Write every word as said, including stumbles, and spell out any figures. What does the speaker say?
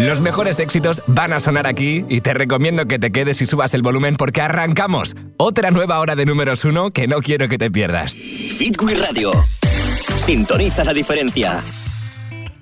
Los mejores éxitos van a sonar aquí y te recomiendo que te quedes y subas el volumen porque arrancamos. Otra nueva hora de números uno que no quiero que te pierdas. Hit Wii Radio. Sintoniza la diferencia.